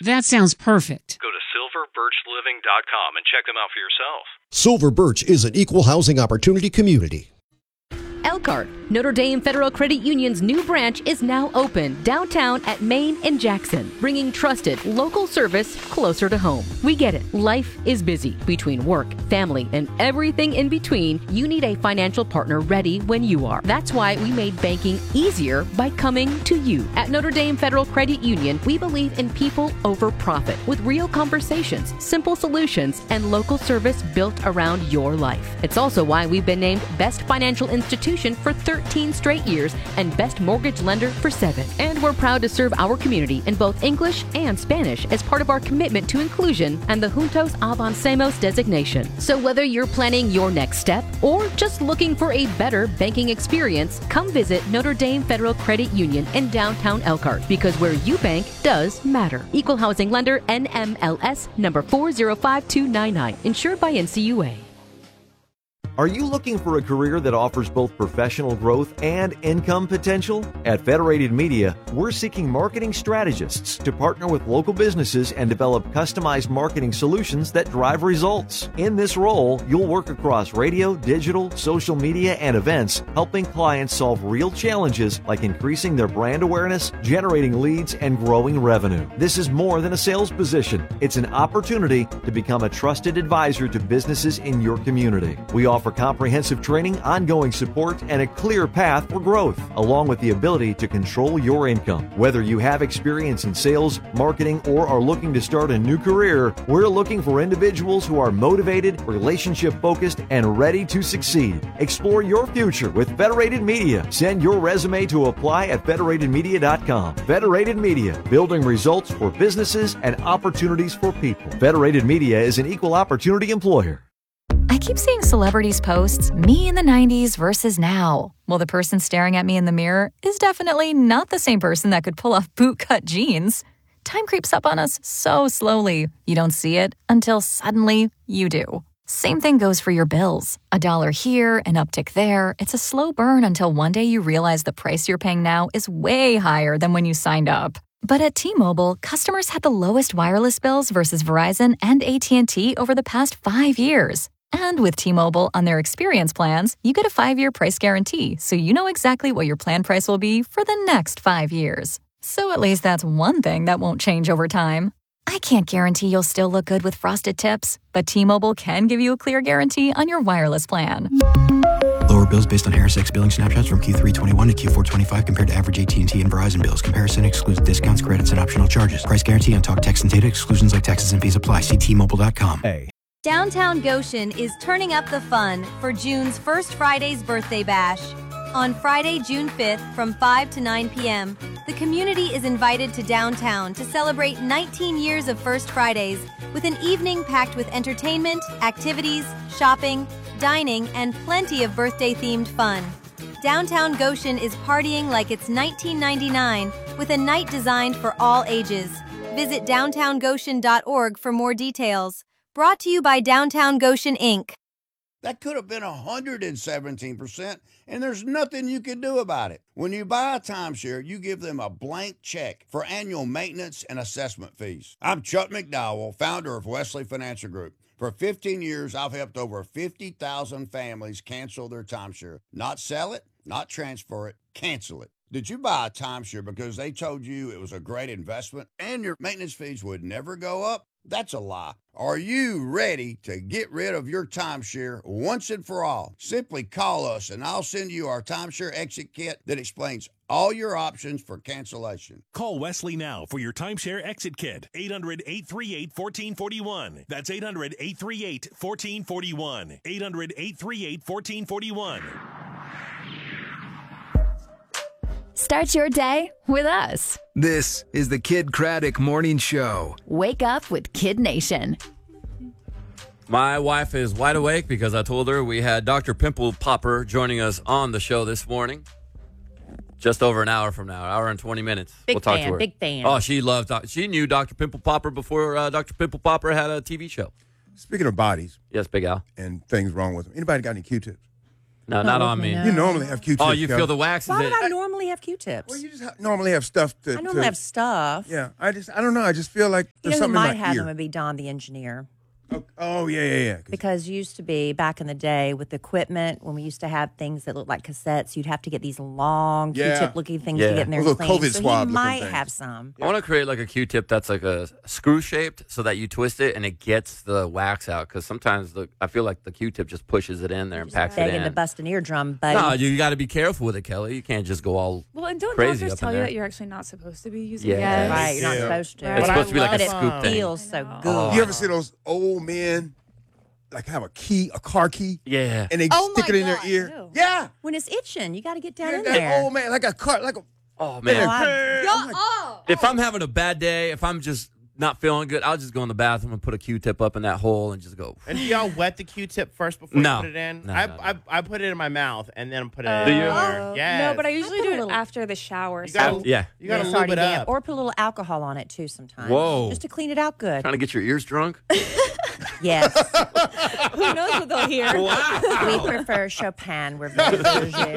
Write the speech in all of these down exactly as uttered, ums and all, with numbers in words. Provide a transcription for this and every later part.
That sounds perfect. Go to silver birch living dot com and check them out for yourself. Silver Birch is an equal housing opportunity community. Elkhart, Notre Dame Federal Credit Union's new branch is now open downtown at Main and Jackson, bringing trusted local service closer to home. We get it. Life is busy. Between work, family, and everything in between, you need a financial partner ready when you are. That's why we made banking easier by coming to you. At Notre Dame Federal Credit Union, we believe in people over profit, with real conversations, simple solutions, and local service built around your life. It's also why we've been named Best Financial Institution for thirteen straight years and Best Mortgage Lender for seven. And we're proud to serve our community in both English and Spanish as part of our commitment to inclusion and the Juntos Avancemos designation. So whether you're planning your next step or just looking for a better banking experience, come visit Notre Dame Federal Credit Union in downtown Elkhart, because where you bank does matter. Equal Housing Lender, N M L S number four zero five two nine nine, insured by N C U A. Are you looking for a career that offers both professional growth and income potential? At Federated Media, we're seeking marketing strategists to partner with local businesses and develop customized marketing solutions that drive results. In this role, you'll work across radio, digital, social media, and events, helping clients solve real challenges like increasing their brand awareness, generating leads, and growing revenue. This is more than a sales position. It's an opportunity to become a trusted advisor to businesses in your community. We offer comprehensive training, ongoing support, and a clear path for growth, along with the ability to control your income. Whether you have experience in sales, marketing, or are looking to start a new career, we're looking for individuals who are motivated, relationship-focused, and ready to succeed. Explore your future with Federated Media. Send your resume to apply at federated media dot com. Federated Media, building results for businesses and opportunities for people. Federated Media is an equal opportunity employer. I keep seeing celebrities posts, me in the nineties versus now. Well, the person staring at me in the mirror is definitely not the same person that could pull off bootcut jeans. Time creeps up on us so slowly. You don't see it until suddenly you do. Same thing goes for your bills. A dollar here, an uptick there. It's a slow burn until one day you realize the price you're paying now is way higher than when you signed up. But at T-Mobile, customers had the lowest wireless bills versus Verizon and A T and T over the past five years. And with T-Mobile on their experience plans, you get a five-year price guarantee, so you know exactly what your plan price will be for the next five years. So at least that's one thing that won't change over time. I can't guarantee you'll still look good with frosted tips, but T-Mobile can give you a clear guarantee on your wireless plan. Lower bills based on Harris X billing snapshots from Q three twenty-one to Q four twenty-five compared to average A T and T and Verizon bills. Comparison excludes discounts, credits, and optional charges. Price guarantee on talk, text, and data. Exclusions like taxes and fees apply. See T Mobile dot com. Hey. Downtown Goshen is turning up the fun for June's First Friday's Birthday Bash. On Friday, June fifth, from five to nine p.m., the community is invited to downtown to celebrate nineteen years of First Fridays with an evening packed with entertainment, activities, shopping, dining, and plenty of birthday-themed fun. Downtown Goshen is partying like it's nineteen ninety-nine with a night designed for all ages. Visit downtown goshen dot org for more details. Brought to you by Downtown Goshen, Incorporated. That could have been one hundred seventeen percent, and there's nothing you can do about it. When you buy a timeshare, you give them a blank check for annual maintenance and assessment fees. I'm Chuck McDowell, founder of Wesley Financial Group. For fifteen years, I've helped over fifty thousand families cancel their timeshare. Not sell it, not transfer it, cancel it. Did you buy a timeshare because they told you it was a great investment and your maintenance fees would never go up? That's a lie. Are you ready to get rid of your timeshare once and for all? Simply call us and I'll send you our timeshare exit kit that explains all your options for cancellation. Call Wesley now for your timeshare exit kit. eight hundred, eight three eight, one four four one. That's eight hundred, eight three eight, one four four one. eight hundred, eight three eight, one four four one. Start your day with us. This is the Kid Craddock Morning Show. Wake up with Kid Nation. My wife is wide awake because I told her we had Doctor Pimple Popper joining us on the show this morning. Just over an hour from now, hour and twenty minutes. Big we'll talk fan, to her. big fan. Oh, she loves. She knew Doctor Pimple Popper before uh, Doctor Pimple Popper had a T V show. Speaking of bodies. Yes, Big Al. And things wrong with them. Anybody got any Q-tips? No, not on me. You normally have Q-tips. Oh, you Kel. feel the wax? Why Is would it- I normally have Q-tips? Well, you just ha- normally have stuff to. I normally to- have stuff. Yeah, I just, I don't know. I just feel like You there's know who something in might my have ear. them would be Don the engineer. Oh, oh, yeah, yeah, yeah. Because used to be back in the day with equipment when we used to have things that looked like cassettes, you'd have to get these long Yeah. Q-tip looking things Yeah. to get in there Those and little clean. COVID So swab he looking might things. have some. I want to create like a Q-tip that's like a screw shaped so that you twist it and it gets the wax out. Because sometimes the I feel like the Q-tip just pushes it in there and packs it Begging in. to bust an eardrum, buddy. No, you got to be careful with it, Kelly. You can't just go all Well, and don't crazy doctors up tell in you there. that you're actually not supposed to be using Yeah. it? Yes. Right, you're not Yeah. supposed to. It's But supposed to be like a it scoop thing. feels so good. Oh. You ever see those old men, like have a key, a car key? Yeah. And they Oh stick my it in their God. ear. Ew. Yeah. When it's itching, you got to get down Yeah, in that there. old man, like a car, like a. Oh, man. Oh, If I'm having a bad day, if I'm just not feeling good, I'll just go in the bathroom and put a Q-tip up in that hole and just go. And do y'all wet the Q-tip first before No. you put it in? No, I, no, I I put it in my mouth and then put it Uh, in. Do you? there. Yes. No, but I usually put a do it little- after the shower. You So gotta, Yeah. You gotta It's lube already it damp. up. Or put a little alcohol on it too sometimes. Whoa. Just to clean it out good. Trying to get your ears drunk? Yes. who knows what they'll hear? We prefer Chopin. We're very bougie.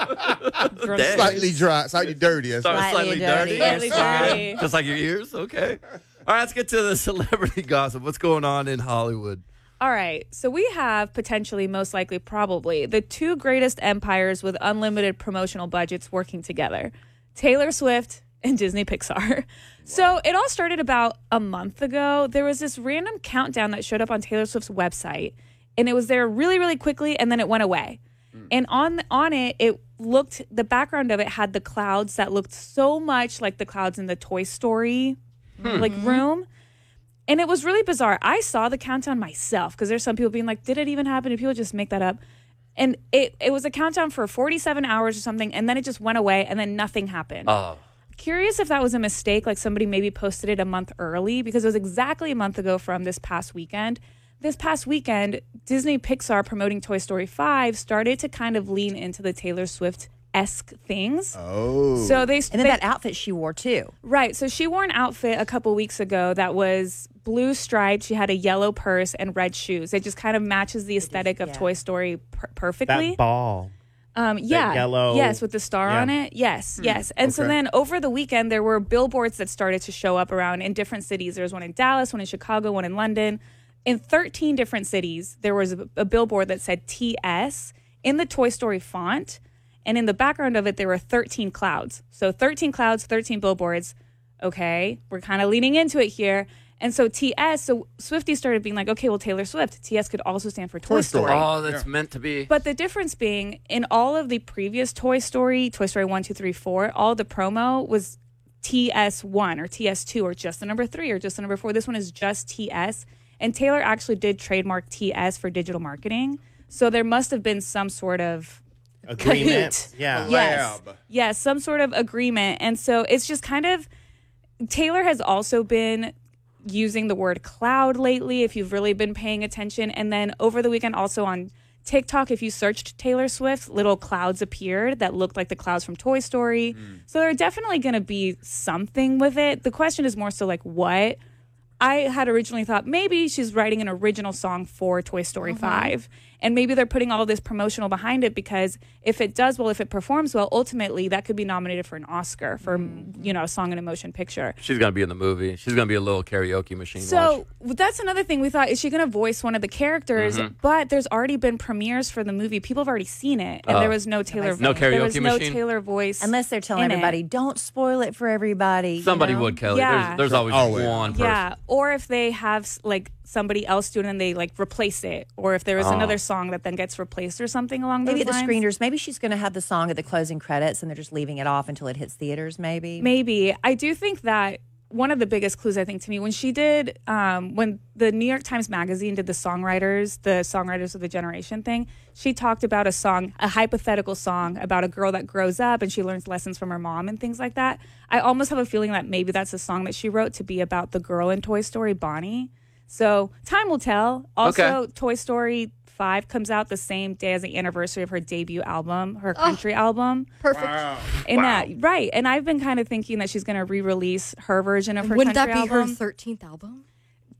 Dang. Slightly dry, slightly dirty. that's Slightly, right. slightly dirty, dirty. Slightly dirty. Just like your ears? Okay. All right, let's get to the celebrity gossip. What's going on in Hollywood? All right. So we have potentially, most likely, probably the two greatest empires with unlimited promotional budgets working together: Taylor Swift and Disney Pixar. So it all started about a month ago. There was this random countdown that showed up on Taylor Swift's website, and it was there really, really quickly, and then it went away. And on on it, it looked, the background of it had the clouds that looked so much like the clouds in the Toy Story like room. And it was really bizarre. I saw the countdown myself because there's some people being like, did it even happen? Did people just make that up? And it, it was a countdown for forty-seven hours or something, and then it just went away, and then nothing happened. Oh. Curious if that was a mistake, like somebody maybe posted it a month early, because it was exactly a month ago from this past weekend. This past weekend, Disney Pixar promoting Toy Story five started to kind of lean into the Taylor Swift-esque things. Oh. So they And then they- that outfit she wore too. Right. So she wore an outfit a couple weeks ago that was blue striped. She had a yellow purse and red shoes. It just kind of matches the aesthetic of yeah. Toy Story per- perfectly. That ball. Um, yeah. yellow- Yes, with the star Yeah. on it. Yes, yes. And so okay. then over the weekend, there were billboards that started to show up around in different cities. There was one in Dallas, one in Chicago, one in London. In thirteen different cities, there was a, a billboard that said T S in the Toy Story font. And in the background of it, there were thirteen clouds. So thirteen clouds, thirteen billboards. Okay, we're kind of leaning into it here. And so T S, so Swifties started being like, okay, well, Taylor Swift, T S could also stand for Toy, Toy Story. Story. Oh, that's meant to be. But the difference being, in all of the previous Toy Story, Toy Story one, two, three, four, all the promo was T S one or T S two or just the number three or just the number four. This one is just T S. And Taylor actually did trademark T S for digital marketing. So there must have been some sort of Agreement. cahoot. Yeah. Yes. Lab. Yes, some sort of agreement. And so it's just kind of, Taylor has also been using the word cloud lately, if you've really been paying attention. And then over the weekend, also on TikTok, if you searched Taylor Swift, little clouds appeared that looked like the clouds from Toy Story. So there are definitely going to be something with it. The question is more so like what? I had originally thought maybe she's writing an original song for Toy Story five. And maybe they're putting all this promotional behind it because if it does well, if it performs well, ultimately that could be nominated for an Oscar for, you know, a song and a motion picture. She's going to be in the movie. She's going to be a little karaoke machine. So that's another thing we thought, is she going to voice one of the characters? Mhm. But there's already been premieres for the movie. People have already seen it. And Oh. there was no Taylor No There was karaoke no machine? Taylor voice. Unless they're telling in it. everybody, don't spoil it for everybody. you Somebody know? would, Kelly. Yeah. There's, there's always Always. one person. Yeah, or if they have like somebody else do it and they like replace it, or if there is Oh. another song that then gets replaced or something along Maybe those the lines. screeners. Maybe she's going to have the song at the closing credits, and they're just leaving it off until it hits theaters. Maybe. Maybe. I do think that one of the biggest clues, I think, to me, when she did, um, when the New York Times Magazine did the songwriters, the songwriters of the generation thing, she talked about a song, a hypothetical song about a girl that grows up and she learns lessons from her mom and things like that. I almost have a feeling that maybe that's a song that she wrote to be about the girl in Toy Story, Bonnie. So time will tell. Also, Okay. Toy Story five comes out the same day as the anniversary of her debut album, her country album. Perfect. Wow. And that, right. And I've been kind of thinking that she's going to re-release her version of her Wouldn't that country be her album. thirteenth album?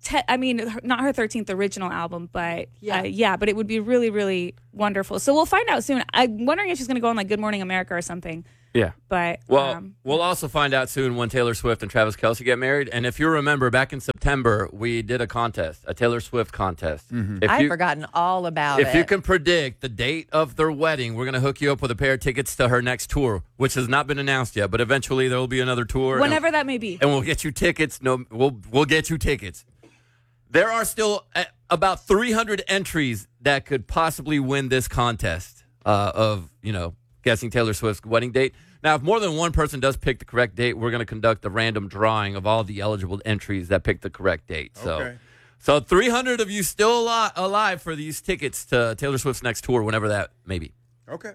Te- I mean, her- not her thirteenth original album, but yeah. Uh, yeah, but it would be really, really wonderful. So we'll find out soon. I'm wondering if she's going to go on like Good Morning America or something. Yeah. But well, um, we'll also find out soon when Taylor Swift and Travis Kelce get married. And if you remember, back in September, we did a contest, a Taylor Swift contest. Mm-hmm. If I've you, forgotten all about if it. If you can predict the date of their wedding, we're going to hook you up with a pair of tickets to her next tour, which has not been announced yet. But eventually, there will be another tour. Whenever and, that may be. And we'll get you tickets. No, we'll we'll get you tickets. There are still uh, about three hundred entries that could possibly win this contest uh, of, you know, guessing Taylor Swift's wedding date. Now, if more than one person does pick the correct date, we're going to conduct a random drawing of all the eligible entries that pick the correct date. So, Okay. so three hundred of you still alive, alive for these tickets to Taylor Swift's next tour, whenever that may be. Okay.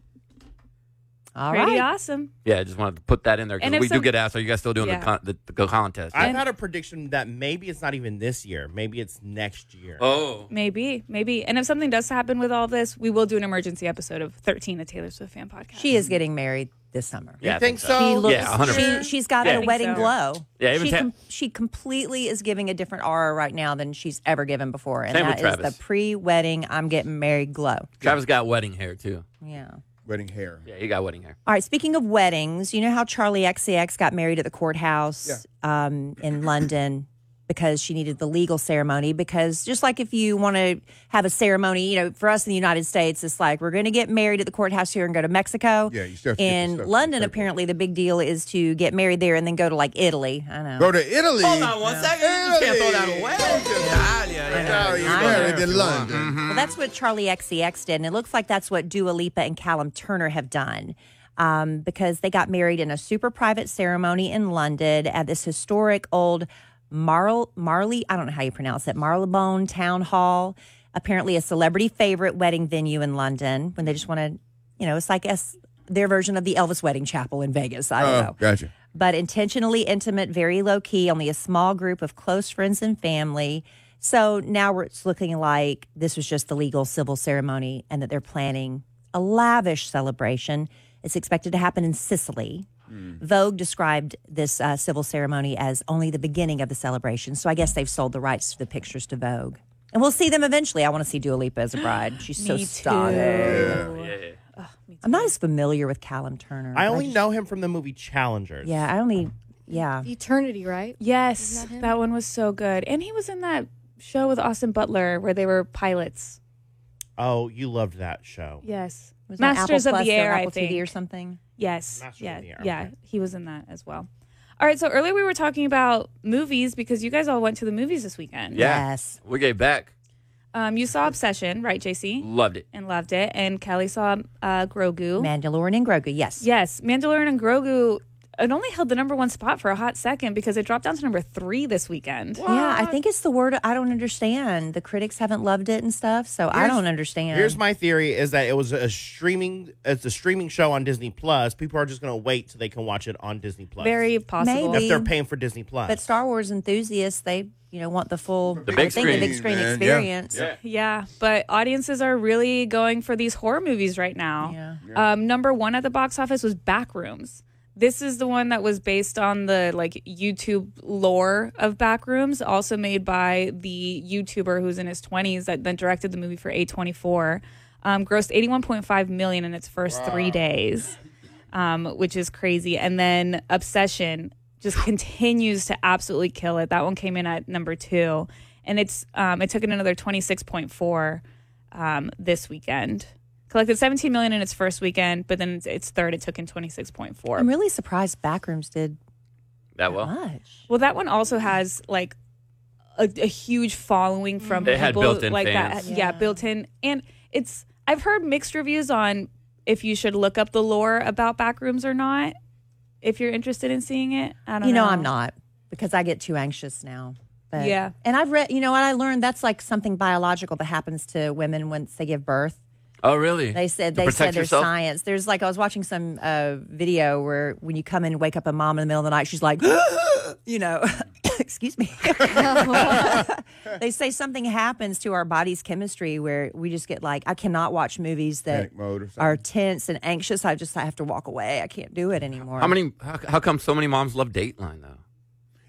All Pretty right. awesome. Yeah, I just wanted to put that in there And because if we some- do get asked, are you guys still doing Yeah. the, con- the, the contest? I've And- had a prediction that maybe it's not even this year. Maybe it's next year. Oh. Maybe, maybe. And if something does happen with all this, we will do an emergency episode of thirteen, a Taylor Swift fan podcast. She is getting married this summer. Yeah, I You think so. so? She looks, Yeah, one hundred percent. she, she's got Yeah. I a think wedding so. glow. Yeah, even she, Ta- com- she completely is giving a different aura right now than she's ever given before. And Same with that is Travis. the pre-wedding, I'm getting married glow. Travis got wedding hair, too. Yeah. Wedding hair. Yeah, he got wedding hair. All right, speaking of weddings, you know how Charlie X C X got married at the courthouse um, in London because she needed the legal ceremony? Because just like if you want to have a ceremony, you know, for us in the United States, it's like we're going to get married at the courthouse here and go to Mexico. Yeah, you still have to get the In stuff London, paperwork. apparently, the big deal is to get married there and then go to like Italy. I know. Go to Italy. Hold on one second. You can't throw that away. Yeah, you I married know. in London. Mm-hmm. Well, that's what Charlie X C X did, and it looks like that's what Dua Lipa and Callum Turner have done. Um, because they got married in a super private ceremony in London at this historic old Marl Marley, I don't know how you pronounce it, Marylebone Town Hall. Apparently a celebrity favorite wedding venue in London when they just want to, you know, it's like a, their version of the Elvis Wedding Chapel in Vegas. I don't Oh, know. gotcha. But intentionally intimate, very low key, only a small group of close friends and family. So now it's looking like this was just the legal civil ceremony and that they're planning a lavish celebration. It's expected to happen in Sicily. Mm. Vogue described this uh, civil ceremony as only the beginning of the celebration. So I guess they've sold the rights to the pictures to Vogue. And we'll see them eventually. I want to see Dua Lipa as a bride. She's so Me stunning. too. Yeah. Ugh, me too. I'm not as familiar with Callum Turner. I but only just- know him from the movie Challengers. Yeah, I only, yeah. Eternity, right? Yes, Isn't that him? that one was so good. And he was in that show with Austin Butler where they were pilots. Oh, you loved that show. Yes. Was that Masters Apple of Plus the or Air, I Apple T V think. or something? Yes. Masters yeah. of the Air, Yeah. okay. He was in that as well. All right. So earlier we were talking about movies because you guys all went to the movies this weekend. Yeah. Yes. We gave back. Um, you saw Obsession, right, J C? Loved it. And loved it. And Kelly saw uh, Grogu. Mandalorian and Grogu, yes. Yes. Mandalorian and Grogu, it only held the number one spot for a hot second because it dropped down to number three this weekend. Yeah, I think it's the word I don't understand. The critics haven't loved it and stuff, so I Here's- don't understand. Here's my theory: is that it was a streaming, it's a streaming show on Disney Plus. People are just going to wait till they can watch it on Disney Plus. Very possible. Maybe. if they're paying for Disney Plus. But Star Wars enthusists, they you know want the full big thing, screen, the big screen man. Yeah. experience. Yeah. Yeah, but audiences are really going for these horror movies right now. Yeah. Um, number one at the box office was Backrooms. This is the one that was based on the like YouTube lore of Backrooms, also made by the YouTuber who's in his twenties that then directed the movie for A twenty-four. Um, grossed eighty-one point five million in its first three days, um, which is crazy. And then Obsession just continues to absolutely kill it. That one came in at number two, and it's um, it took in another twenty-six point four um, this weekend. Collected seventeen million in its first weekend, but then its, its third, it took in twenty-six point four. I'm really surprised Backrooms did That well. much. Well, that one also has like a, a huge following from It had people built-in like fans. that. Yeah. Yeah. built in, and it's. I've heard mixed reviews on if you should look up the lore about Backrooms or not. If you're interested in seeing it, I don't You know, know. I'm not because I get too anxious now. But, Yeah. and I've read. You know what I learned? That's like something biological that happens to women once they give birth. Oh, really? They said To they protect said there's yourself? science. There's like I was watching some uh, video where when you come in and wake up a mom in the middle of the night, she's like, you know, excuse me. They say something happens to our body's chemistry where we just get like, I cannot watch movies that Panic mode or something. are tense and anxious. I just I have to walk away. I can't do it anymore. How many? How, how come so many moms love Dateline though?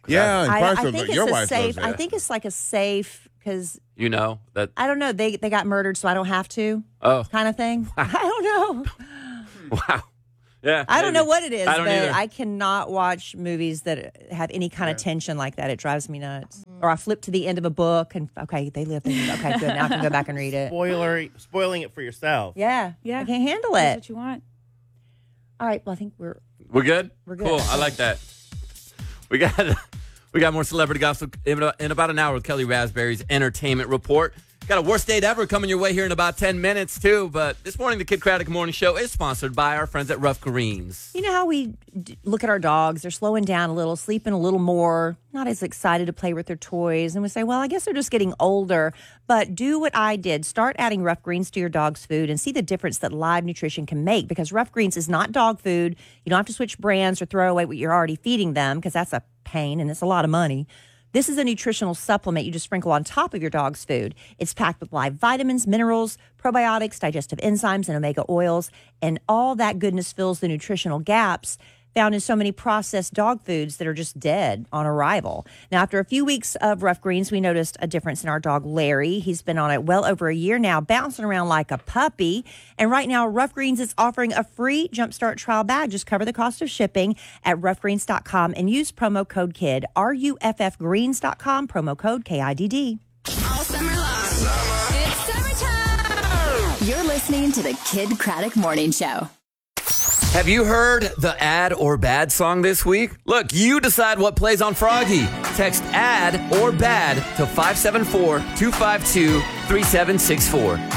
Yeah, and I, Parks I goes, think your it's a wife safe. goes there. I think it's like a safe because You know that. I don't know. They they got murdered, so I don't have to. Oh. Kind of thing. I don't know. Wow. Yeah. I don't maybe. know what it is, I don't but either. I cannot watch movies that have any kind of tension like that. It drives me nuts. Or I flip to the end of a book and okay, they live. They, okay, good. Now I can go back and read it. Spoiler, spoiling it for yourself. Yeah, Yeah. I can't handle That's it. what you want. All right. Well, I think we're We're good. We're good. Cool. I like that. We got we got more celebrity gossip in, in about an hour with Kelly Raspberry's Entertainment Report. Got a worst date ever coming your way here in about ten minutes, too. But this morning, the Kid Craddock Morning Show is sponsored by our friends at Rough Greens. You know how we d- look at our dogs? They're slowing down a little, sleeping a little more, not as excited to play with their toys. And we say, well, I guess they're just getting older. But do what I did. Start adding Rough Greens to your dog's food and see the difference that live nutrition can make. Because Rough Greens is not dog food. You don't have to switch brands or throw away what you're already feeding them because that's a pain and it's a lot of money. This is a nutritional supplement you just sprinkle on top of your dog's food. It's packed with live vitamins, minerals, probiotics, digestive enzymes, and omega oils. And all that goodness fills the nutritional gaps found in so many processed dog foods that are just dead on arrival. Now, after a few weeks of Rough Greens, we noticed a difference in our dog, Larry. He's been on it well over a year now, bouncing around like a puppy. And right now, Rough Greens is offering a free Jumpstart trial bag. Just cover the cost of shipping at rough greens dot com and use promo code KID, R U F F greens dot com, promo code K I D D. All summer long. It's summertime. You're listening to the Kid Craddock Morning Show. Have you heard the Ad or Bad song this week? Look, you decide what plays on Froggy. Text Ad or Bad to five seven four, two five two, three seven six four.